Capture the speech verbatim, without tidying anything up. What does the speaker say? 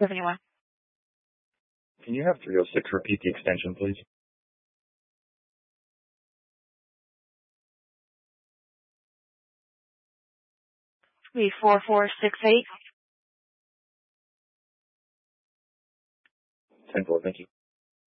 seventy-one. Can you have three oh six repeat the extension, please? Three four four six eight. ten four, thank you.